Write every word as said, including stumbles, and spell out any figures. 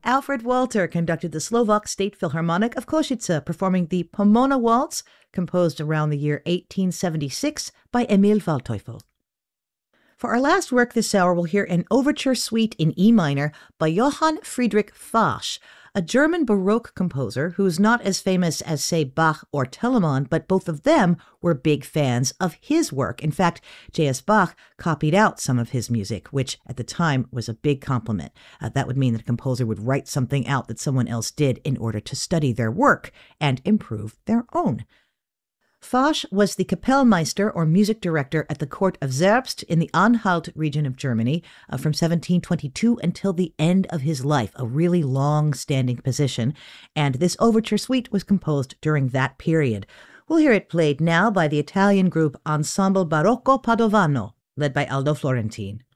Alfred Walter conducted the Slovak State Philharmonic of Košice, performing the Pomona Waltz, composed around the year eighteen seventy-six by Emil Waldteufel. For our last work this hour, we'll hear an overture suite in E minor by Johann Friedrich Fasch, a German Baroque composer who's not as famous as, say, Bach or Telemann, but both of them were big fans of his work. In fact, J S. Bach copied out some of his music, which at the time was a big compliment. Uh, that would mean that a composer would write something out that someone else did in order to study their work and improve their own. Fasch was the Kapellmeister, or music director, at the court of Zerbst in the Anhalt region of Germany uh, from seventeen twenty-two until the end of his life, a really long-standing position, and this overture suite was composed during that period. We'll hear it played now by the Italian group Ensemble Barocco Padovano, led by Aldo Florentin.